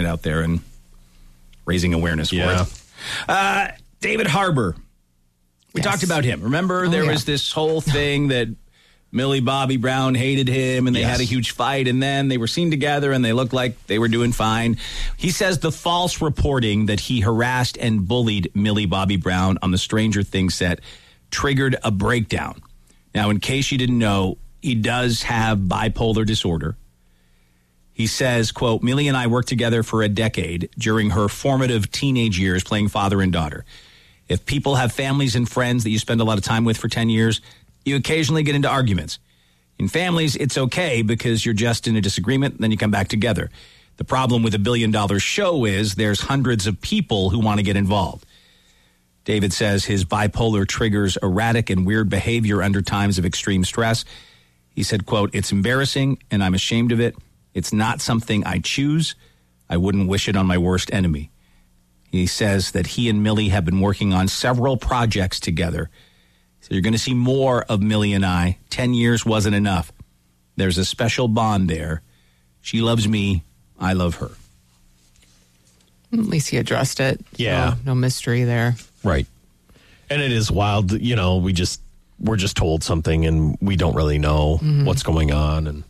it out there and raising awareness for it. David Harbour. We talked about him. Remember, there was this whole thing that Millie Bobby Brown hated him, and they had a huge fight, and then they were seen together, and they looked like they were doing fine. He says the false reporting that he harassed and bullied Millie Bobby Brown on the Stranger Things set triggered a breakdown. Now, in case you didn't know, he does have bipolar disorder. He says, quote, Millie and I worked together for a decade during her formative teenage years playing father and daughter. If people have families and friends that you spend a lot of time with for 10 years, you occasionally get into arguments. In families, it's okay because you're just in a disagreement, and then you come back together. The problem with $1 billion show is there's hundreds of people who want to get involved. David says his bipolar triggers erratic and weird behavior under times of extreme stress. He said, quote, it's embarrassing and I'm ashamed of it. It's not something I choose. I wouldn't wish it on my worst enemy. He says that he and Millie have been working on several projects together. So you're going to see more of Millie and I. 10 years wasn't enough. There's a special bond there. She loves me. I love her. At least he addressed it. Yeah. So no mystery there. Right. And it is wild, you know, we're just told something and we don't really know what's going on. And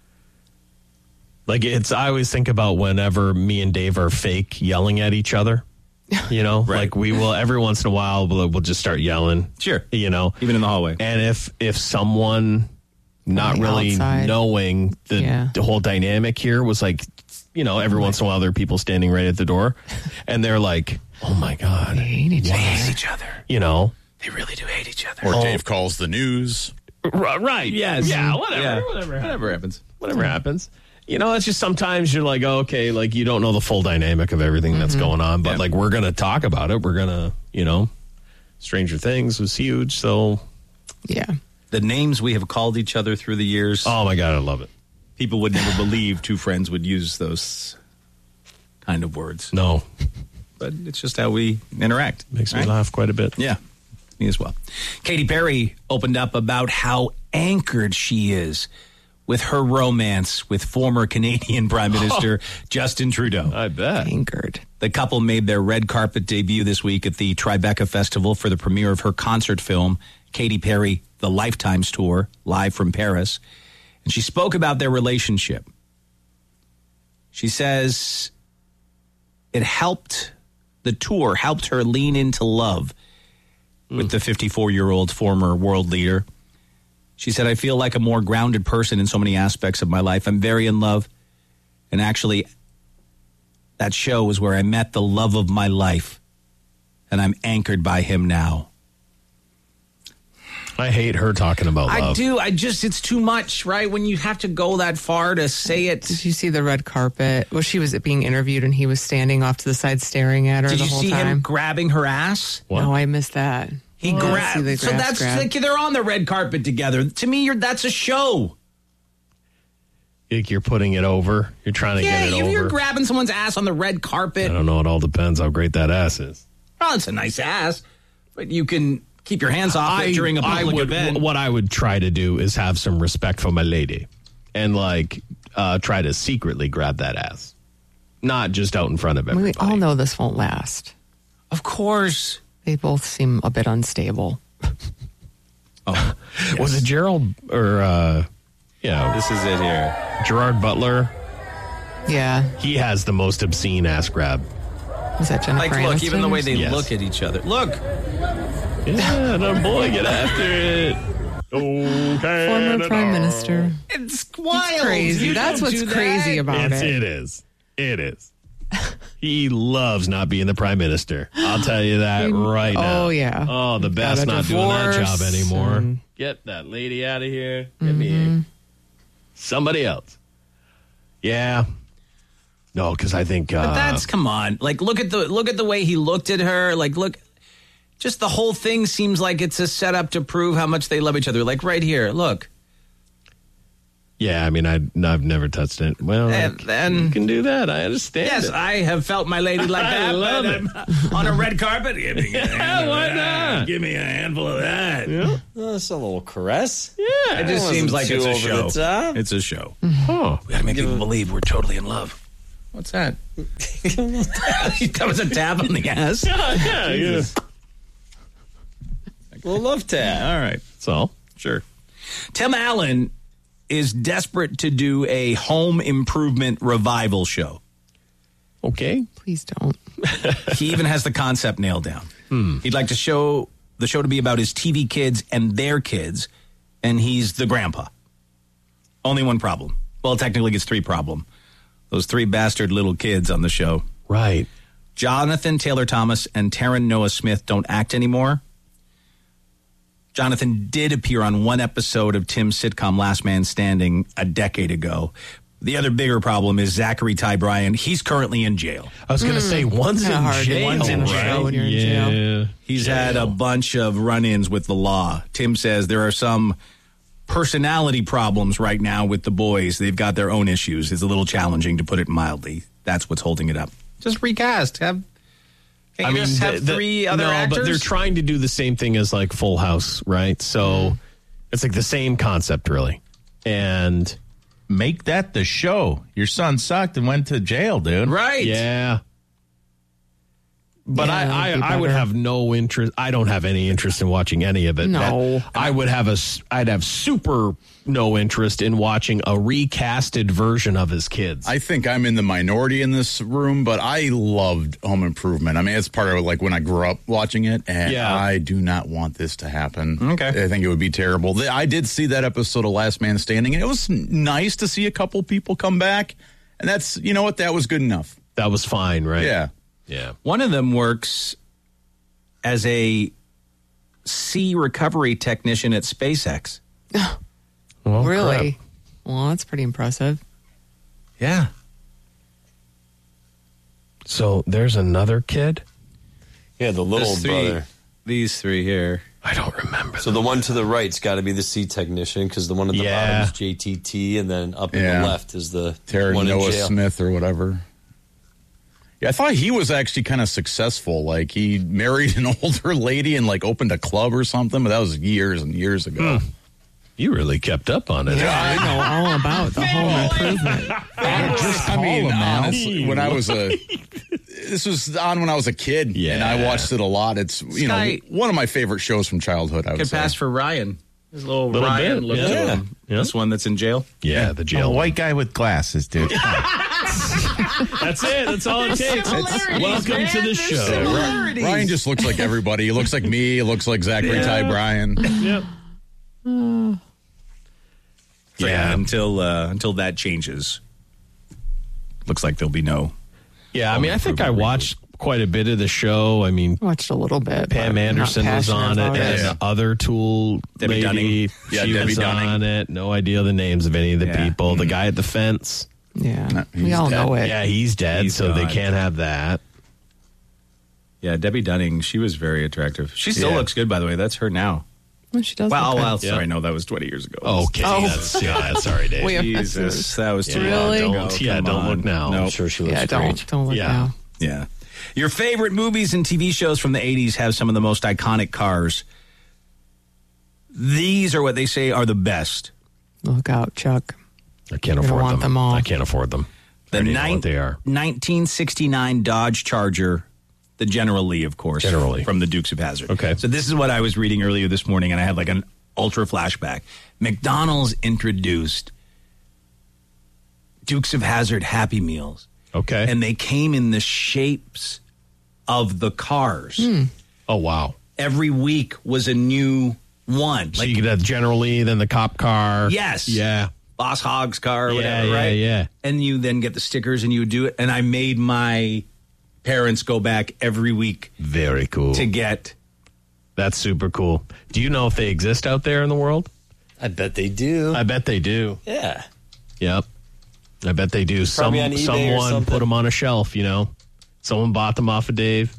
like I always think about whenever me and Dave are fake yelling at each other, you know, like we will every once in a while, we'll just start yelling. Sure. You know, even in the hallway. And if someone not really knowing the whole dynamic here was like, you know, every once in a while there are people standing right at the door and they're like, oh my God. They hate each other. You know. They really do hate each other. Or Dave calls the news. Right. Yes. Yeah, whatever. Yeah. Whatever happens. Whatever happens. You know, it's just sometimes you're like, oh, okay, like you don't know the full dynamic of everything that's going on, but like we're going to talk about it. We're going to, you know, Stranger Things was huge. So, yeah. The names we have called each other through the years. Oh, my God, I love it. People would never believe two friends would use those kind of words. No. But it's just how we interact. Makes me laugh quite a bit. Yeah, me as well. Katy Perry opened up about how anchored she is with her romance with former Canadian Prime Minister Justin Trudeau. I bet. Anchored. The couple made their red carpet debut this week at the Tribeca Festival for the premiere of her concert film, Katy Perry, The Lifetimes Tour, live from Paris. And she spoke about their relationship. She says the tour helped her lean into love with the 54-year-old former world leader. She said, I feel like a more grounded person in so many aspects of my life. I'm very in love. And actually, that show was where I met the love of my life. And I'm anchored by him now. I hate her talking about love. I do. It's too much, right? When you have to go that far to say it. Did you see the red carpet? Well, she was being interviewed and he was standing off to the side staring at her the whole time. Did you see him grabbing her ass? What? No, I missed that. He grabbed. So that's like they're on the red carpet together. To me, that's a show. You're putting it over. You're trying to get it over. You're grabbing someone's ass on the red carpet. I don't know. It all depends how great that ass is. Well, it's a nice ass, but you can keep your hands off it during a public event. What I would try to do is have some respect for my lady and like try to secretly grab that ass. Not just out in front of everybody. We all know this won't last. Of course. They both seem a bit unstable. Oh, yes. Was it Gerald or this is it here. Gerard Butler? Yeah. He has the most obscene ass grab. Is that Jennifer Like, look, Aniston? even the way they look at each other. Look. Yeah, no, boy, get after it. Okay. Former Prime Minister. It's wild. It's crazy. That's what's crazy about it. It is. It is. He loves not being the Prime Minister. I'll tell you that right now. Oh, yeah. Oh, the best not doing that job anymore. Get that lady out of here. Get me somebody else. Yeah. No, because I think... but that's, come on. Like, look at the way he looked at her. Like, look... Just the whole thing seems like it's a setup to prove how much they love each other. Like right here, look. Yeah, I mean, I've never touched it. Well, then you can do that. I understand. Yes, I have felt my lady like that. I love it. On a red carpet. Give me why not? Give me a handful of that. Yeah. Well, that's a little caress. Yeah. It just seems like it's a show. The top. It's a show. Oh. We got to make people believe we're totally in love. What's that? That was a tap on the ass. Yeah. Well, love tap. All right. So, Sure. Tim Allen is desperate to do a home improvement revival show. okay. Please don't. He even has the concept nailed down. He'd like the show to be about his TV kids and their kids, and he's the grandpa. Only one problem. Well, technically it's three problem. Those three bastard little kids on the show. Right. Jonathan Taylor Thomas and Taryn Noah Smith don't act anymore. Jonathan did appear on one episode of Tim's sitcom Last Man Standing a decade ago. The other bigger problem is Zachary Ty Bryan. He's currently in jail. I was going to say, one's Kinda in hard to jail. one's in jail when you're in jail. Yeah. He's had a bunch of run-ins with the law. Tim says there are some personality problems right now with the boys. They've got their own issues. It's a little challenging, to put it mildly. That's what's holding it up. Just recast. Have three other actors? But they're trying to do the same thing as like Full House, right? So it's like the same concept, really. And Make that the show. Your son sucked and went to jail, dude. Right. yeah. But Yeah, I that'd be would better. have no interest. I don't have any interest in watching any of it. No. I'd have super no interest in watching a recasted version of his kids. I think I'm in the minority in this room, but I loved Home Improvement. I mean, it's part of like when I grew up watching it, and Yeah. I do not want this to happen. Okay. I think it would be terrible. I did see that episode of Last Man Standing, and it was nice to see a couple people come back, and that's, you know what, that was good enough. that was fine, right? Yeah. Yeah. One of them works as a sea recovery technician at SpaceX. Well, Really? crap. Well, that's pretty impressive. Yeah. So there's another kid? Yeah, the little brother. These three here. I don't remember. So the one to the right's got to be the C technician, because the one at the Yeah. bottom is JTT, and then up in Yeah. the left is the Taryn one in Noah jail. Smith or whatever. Yeah, I thought he was actually kind of successful. Like, he married an older lady and like opened a club or something, but that was years and years ago. You really kept up on it. Yeah, I know all about the home improvement. I mean, honestly, when I was this was on when I was a kid, and I Yeah. watched it a lot. It's, you know, guy- one of my favorite shows from childhood, I would Could say. pass for Ryan. His little Little Ryan bit, look yeah. to him. Yeah. This one that's in jail. Yeah, the jail. A white guy with glasses, dude. That's it. That's all it takes. Welcome to the show. Ryan just looks like everybody. He looks like me. He looks like Zachary Ty Bryan. Yep. So, yeah, until that changes, looks like there'll be no. Yeah, I mean, I think I watched quite a bit of the show. I mean, Watched a little bit. Pam but Anderson not was on passionate it, about and the other Tool Debbie lady, Dunning. Yeah, she Debbie was Dunning. on it. No idea the names of any of the Yeah. people. The guy at the fence. Yeah, we he's all dead. know it. Yeah, he's dead, He's so they gone. can't have that. Yeah, Debbie Dunning. She was very attractive. She still Yeah. looks good, by the way. That's her now. Well, she does. Well, look well, good. sorry, no, that was 20 years ago. Okay, that's sorry, Dave. Wait, Jesus, that was too Really? long ago. Don't Come on. look now. Nope. I'm sure she looks Yeah, great. don't look Yeah. now. Yeah. Your favorite movies and TV shows from the 80s have some of the most iconic cars. These are what they say are the best. Look out, Chuck. I can't You're gonna afford want them all. I can't afford them. I The already know what they are. 1969 Dodge Charger, the General Lee, of course. General Lee. From the Dukes of Hazzard. Okay. So this is what I was reading earlier this morning, and I had like an ultra flashback. McDonald's introduced Dukes of Hazzard Happy Meals. Okay. And they came in the shapes of the cars. Oh, wow. Every week was a new one. So you could have General Lee, then the cop car. Yes. Yeah. Boss Hogg's car or Yeah, whatever, yeah, right? yeah. And you then get the stickers and you would do it. And I made my parents go back every week Very cool. to get. That's super cool. Do you know if they exist out there in the world? I bet they do. I bet they do. Yeah. Yep. I bet they do. Probably on eBay or Someone something. put them on a shelf, you know. Someone bought them off of Dave.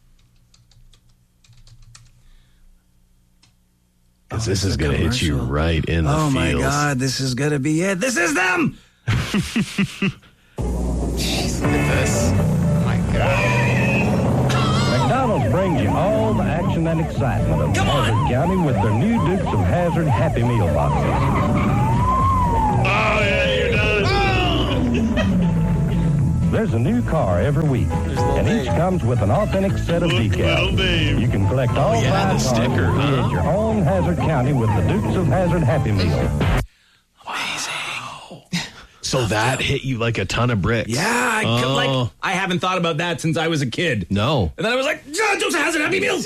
'Cause this is going to hit you right in the Oh feels. my God, this is going to be it. This is them. Jeez, look at this. Oh my God. McDonald's brings you all the action and excitement of Hazard County with their new Dukes of Hazzard Happy Meal boxes. Oh, yeah, you're done. There's a new car every week, and each comes with an authentic set of decals. You can collect all yeah, 5 the cars sticker, and create huh? your own Hazard County with the Dukes of Hazzard Happy Meal. So that hit you like a ton of bricks. Yeah, I haven't thought about that since I was a kid. No. And then I was like, Dukes of Hazzard Happy Meals.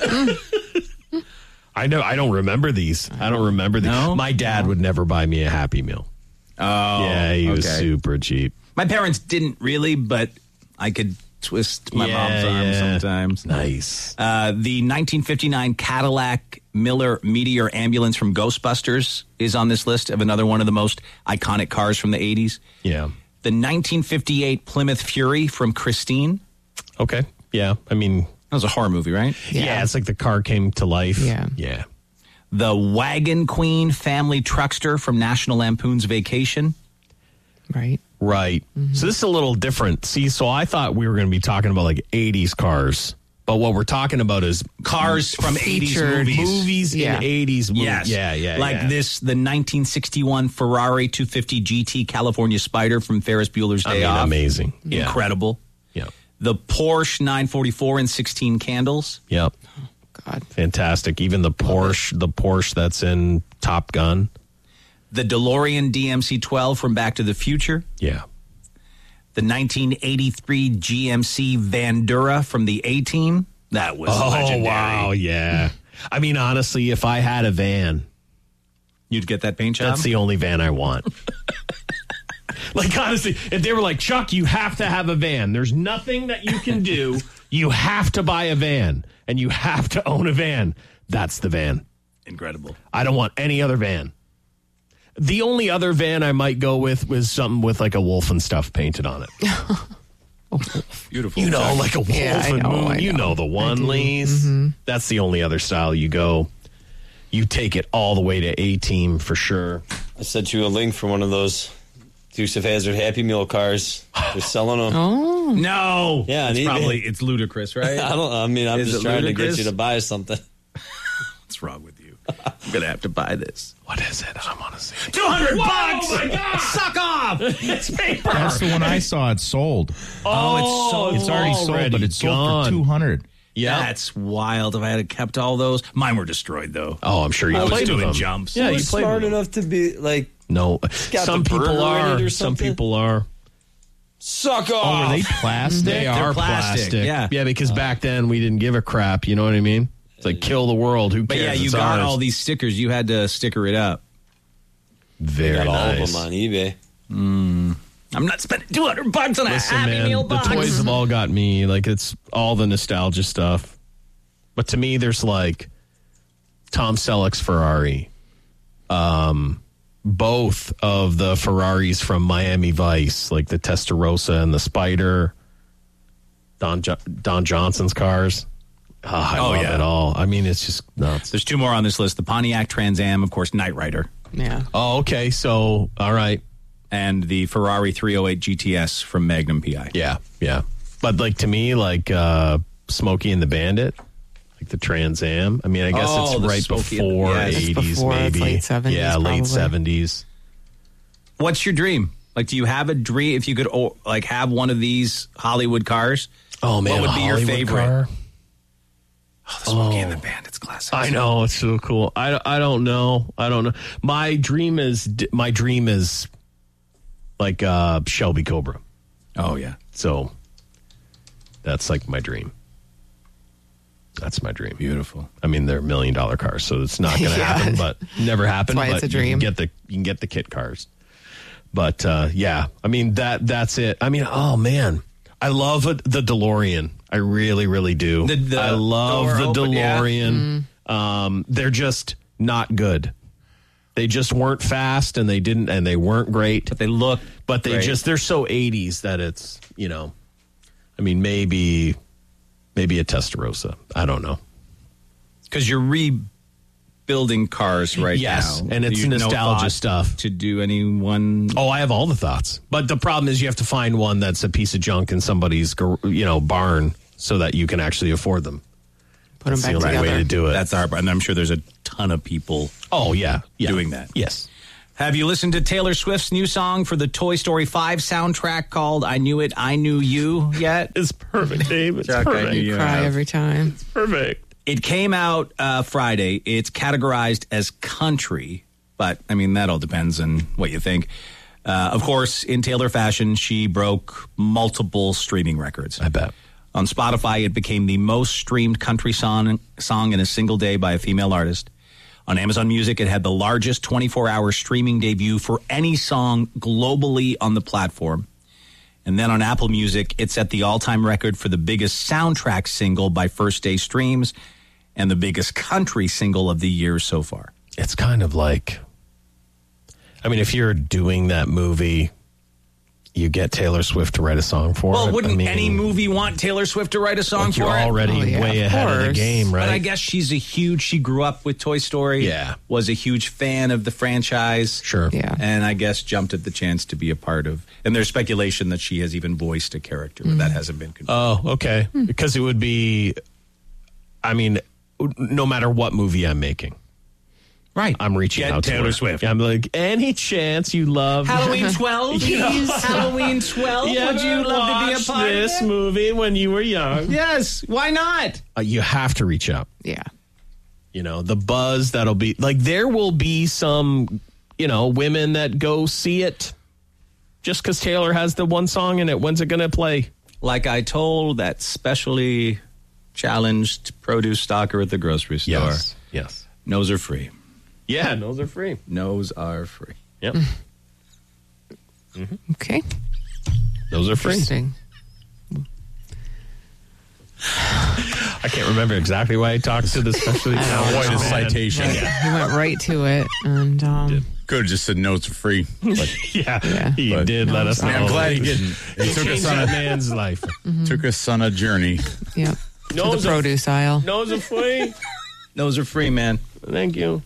I don't remember these. I don't remember these. No? My dad would never buy me a Happy Meal. Oh, Yeah, he was okay. super cheap. My parents didn't really, but I could twist my mom's arm sometimes. Nice. The 1959 Cadillac Miller Meteor ambulance from Ghostbusters is on this list of another one of the most iconic cars from the 80s. Yeah. The 1958 Plymouth Fury from Christine. Okay. Yeah. I mean, That was a horror movie, right? yeah, it's like the car came to life. Yeah. Yeah. The Wagon Queen family truckster from National Lampoon's Vacation. Right. Right. So this is a little different. See, so I thought we were going to be talking about like 80s cars, but what we're talking about is Cars from 80s Featured movies. movies Yeah. in 80s movies. Yes. Yeah. Like this, the 1961 Ferrari 250 GT California Spider from Ferris Bueller's I Day mean, Off. amazing. Yeah. Incredible. Yeah. The Porsche 944 and 16 candles. Yep. God. Fantastic. Even the Porsche that's in Top Gun. The DeLorean DMC 12 from Back to the Future. Yeah. The 1983 GMC Vandura from the A-Team. That was legendary. Wow. Yeah. I mean, honestly, if I had a van, You'd get that paint job? that's the only van I want. Like, honestly, if they were like, Chuck, you have to have a van. There's nothing that you can do. You have to buy a van and you have to own a van. That's the van. Incredible. I don't want any other van. The only other van I might go with was something with like a wolf and stuff painted on it. Beautiful. You know, like a wolf Yeah, I and know, moon. I You know. know the one, Lise. That's the only other style you go. You take it all the way to A-Team for sure. I sent you a link for one of those Dukes of Hazzard Happy Meal cars. They're selling them. Oh. No. Yeah, it's on eBay. probably, it's ludicrous, right? I'm Is just it trying ludicrous? to get you to buy something. What's wrong with you? I'm going to have to buy this. What is it? I want to see. $200! Oh my God! Suck off! It's paper. That's the one I saw. It's sold. Oh, It's already sold, but it's sold for $200. Yeah. That's wild. If I had kept all those, mine were destroyed though. Oh, I'm sure you I was played with doing them. jumps. Yeah, Who you was played smart with them. enough to be like, No, got some the people burner in are. it or Some something? people are. suck Oh, off? are they plastic? They are plastic, plastic. yeah. Yeah, because back then we didn't give a crap. You know what I mean? It's like kill the world. Who But cares? yeah, you It's got ours. all these stickers. You had to sticker it up. Very got all nice. of them on eBay. I'm not spending $200 on a Listen, Happy man, Meal the box. toys have all got me. Like, it's all the nostalgia stuff. But to me, there's like Tom Selleck's Ferrari. Both of the Ferraris from Miami Vice, like the Testarossa and the Spider. Don Johnson's cars. I love yeah. it all. I mean, it's just nuts. There's two more on this list. The Pontiac Trans Am, of course, Knight Rider. Yeah. Oh, okay. So, all right. And the Ferrari 308 GTS from Magnum PI. Yeah, yeah. But like to me, like Smokey and the Bandit, like the Trans Am. I mean, I guess Oh, it's the right Smokey and the- before yeah, it's 80s, before, it's maybe. late 70s Yeah, late probably. 70s. What's your dream? Like, do you have a dream? If you could, like, have one of these Hollywood cars, Oh man, what would be your Hollywood favorite? car? Oh, the Smokey and the Bandit's classic. I know, it's so cool. I don't know. My dream is like Shelby Cobra. Oh yeah. So that's like my dream. That's my dream. Beautiful. I mean, they're $1 million cars, so it's not going to Yeah. happen. But never happened. That's why but it's a dream. You can get the kit cars. But yeah, I mean that's it. I mean, oh man, I love the DeLorean. I really, really do. The I love the door open, yeah. DeLorean. They're just not good. They just weren't fast, and they weren't great. But they look. But they're so 80s that it's, you know, I mean, maybe a Testarossa. I don't know. Because you're rebuilding cars right Yes, now. and it's You no nostalgia thought stuff. to do any one. Oh, I have all the thoughts. But the problem is you have to find one that's a piece of junk in somebody's, barn so that you can actually afford them. Put them That's back the only together. way to do it. That's our. And I'm sure there's a ton of people Oh, yeah. doing that. Yes. Have you listened to Taylor Swift's new song for the Toy Story 5 soundtrack called I Knew It, I Knew You yet? It's perfect, Dave. It's Chuck, perfect. I knew you Cry have. every time. It's perfect. It came out Friday. It's categorized as country, but, I mean, that all depends on what you think. Of course, in Taylor fashion, she broke multiple streaming records. I bet. On Spotify, it became the most streamed country song in a single day by a female artist. On Amazon Music, it had the largest 24-hour streaming debut for any song globally on the platform. And then on Apple Music, it set the all-time record for the biggest soundtrack single by first-day streams and the biggest country single of the year so far. It's kind of like, I mean, if you're doing that movie, you get Taylor Swift to write a song for it. Well, wouldn't I mean, any movie want Taylor Swift to write a song like for you're it? already way ahead of the game, right? But I guess she grew up with Toy Story. Yeah. Was a huge fan of the franchise. Sure. Yeah. And I guess jumped at the chance to be a part of. And there's speculation that she has even voiced a character, but that hasn't been confirmed. Oh, okay. Because it would be, I mean, no matter what movie I'm making. Right. I'm reaching Get out Taylor to her. Swift. I'm like, any chance you love Halloween 12, please. Halloween 12. Would you love to be a watch part this of it? movie when you were young? Yes. Why not? You have to reach out. Yeah. You know, the buzz that'll be like, there will be some, you know, women that go see it just because Taylor has the one song in it. When's it going to play? Like I told that specially challenged produce stalker at the grocery store. Yes. Nose are free. Yeah, those are free. Nose are free. Yep. Okay. Those are free. Interesting. I can't remember exactly why I talked to the specialty. Quite a citation. He went right to it, and Could have just said notes are free. But Yeah, he But- did let us know. I'm glad he didn't. He took us Changed on that a man's life. took us on a journey. yeah, to Nose the of- produce aisle. Nose are free. Nose are free, man. Thank you.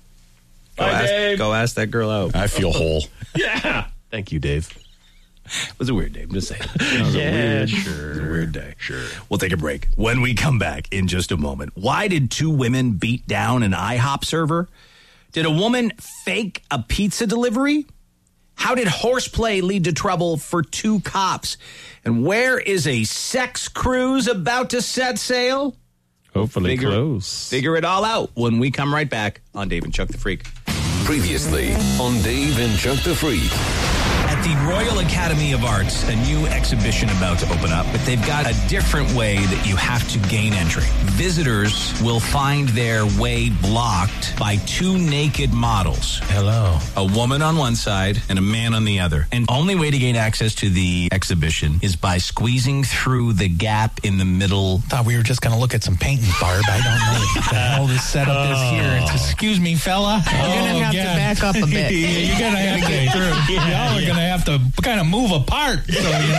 Bye, Dave. Go ask that girl out. I feel whole. Yeah. Thank you, Dave. It was a weird day. I'm just saying. It was Yeah, it was a weird day. Sure. We'll take a break. When we come back in just a moment, why did two women beat down an IHOP server? Did a woman fake a pizza delivery? How did horseplay lead to trouble for two cops? And where is a sex cruise about to set sail? Hopefully close. Figure it all out when we come right back on Dave and Chuck the Freak. Previously on Dave and Chuck the Freak. At the Royal Academy of Arts, a new exhibition about to open up, but they've got a different way that you have to gain entry. Visitors will find their way blocked by two naked models. Hello. A woman on one side and a man on the other. And only way to gain access to the exhibition is by squeezing through the gap in the middle. Thought we were just going to look at some paintings, Barb. I don't know what the hell this setup is here. Excuse me, fella. You're gonna have to back up a bit. You're going to have to get through. Y'all are going to have to kind of move apart so,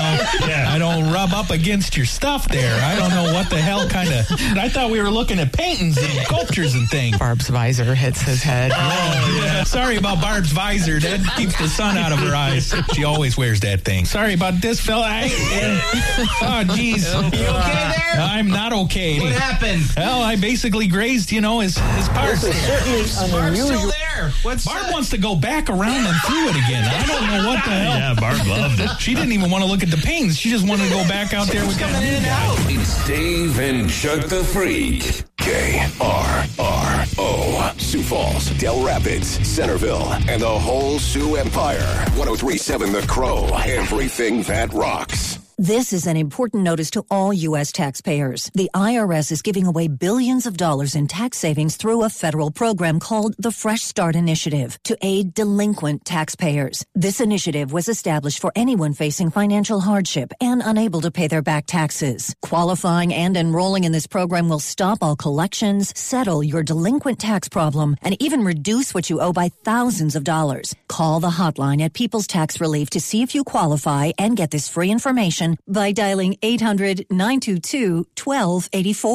I don't rub up against your stuff there. I don't know what the hell kind of... I thought we were looking at paintings and sculptures and things. Barb's visor hits his head. Oh, yeah. Sorry about Barb's visor. That keeps the sun out of her eyes. She always wears that thing. Sorry about this, fella. Oh, jeez. You okay there? I'm not okay. What happened? Well, I basically grazed, his parts. Barb's still there. Barb wants to go back around and through it again. I don't know what the hell. Yeah, Barb loved it. She didn't even want to look at the paintings. She just wanted to go back out there with that new guy. It's Dave and Chuck the Freak. KRRO. Sioux Falls, Del Rapids, Centerville, and the whole Sioux Empire. 103.7 The Crow. Everything that rocks. This is an important notice to all U.S. taxpayers. The IRS is giving away billions of dollars in tax savings through a federal program called the Fresh Start Initiative to aid delinquent taxpayers. This initiative was established for anyone facing financial hardship and unable to pay their back taxes. Qualifying and enrolling in this program will stop all collections, settle your delinquent tax problem, and even reduce what you owe by thousands of dollars. Call the hotline at People's Tax Relief to see if you qualify and get this free information by dialing 800-922-1284.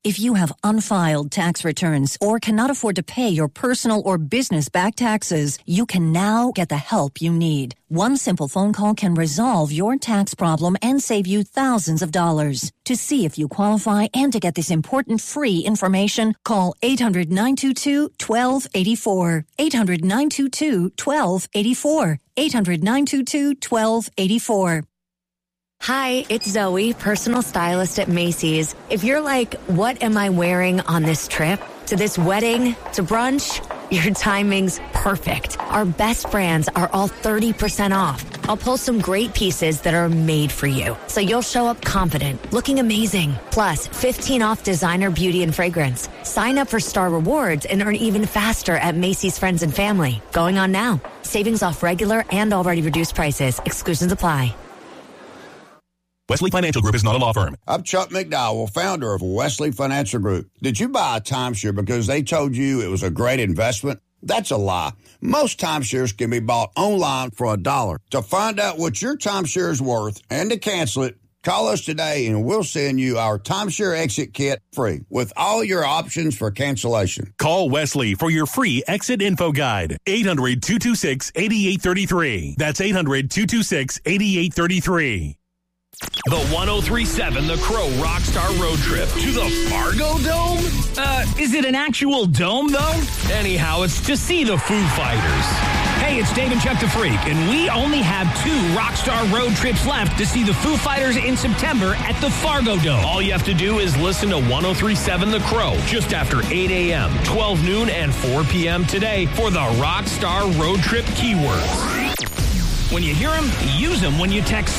If you have unfiled tax returns or cannot afford to pay your personal or business back taxes, you can now get the help you need. One simple phone call can resolve your tax problem and save you thousands of dollars. To see if you qualify and to get this important free information, call 800-922-1284. 800-922-1284. 800-922-1284. Hi, it's Zoe, personal stylist at Macy's. If you're like, what am I wearing on this trip? To this wedding? To brunch? Your timing's perfect. Our best brands are all 30% off. I'll pull some great pieces that are made for you, so you'll show up confident, looking amazing. Plus, 15 off designer beauty and fragrance. Sign up for Star Rewards and earn even faster at Macy's Friends and Family. Going on now. Savings off regular and already reduced prices. Exclusions apply. Wesley Financial Group is not a law firm. I'm Chuck McDowell, founder of Wesley Financial Group. Did you buy a timeshare because they told you it was a great investment? That's a lie. Most timeshares can be bought online for $1. To find out what your timeshare is worth and to cancel it, call us today and we'll send you our timeshare exit kit free with all your options for cancellation. Call Wesley for your free exit info guide. 800-226-8833. That's 800-226-8833. The 103.7 The Crow Rockstar Road Trip to the Fargo Dome? Is it an actual dome, though? Anyhow, it's to see the Foo Fighters. Hey, it's Dave and Chuck the Freak, and we only have 2 Rockstar Road Trips left to see the Foo Fighters in September at the Fargo Dome. All you have to do is listen to 103.7 The Crow just after 8 a.m., 12 noon, and 4 p.m. today for the Rockstar Road Trip keywords. When you hear them, use them when you text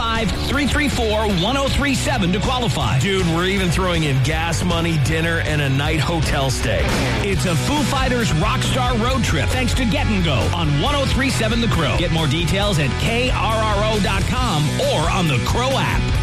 605-334-1037 to qualify. Dude, we're even throwing in gas money, dinner, and a night hotel stay. It's a Foo Fighters Rockstar Road Trip thanks to Get and Go on 103.7 The Crow. Get more details at krro.com or on the Crow app.